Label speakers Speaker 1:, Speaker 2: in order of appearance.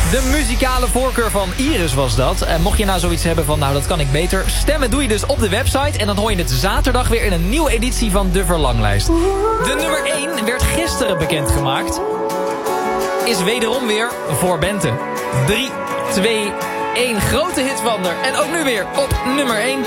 Speaker 1: De muzikale voorkeur van Iris was dat. En mocht je nou zoiets hebben van, nou dat kan ik beter. Stemmen doe je dus op de website. En dan hoor je het zaterdag weer in een nieuwe editie van De Verlanglijst. De nummer 1 werd gisteren bekendgemaakt. Is wederom weer voor Bente. 3, 2, 1. Grote hit van haar. En ook nu weer op nummer 1.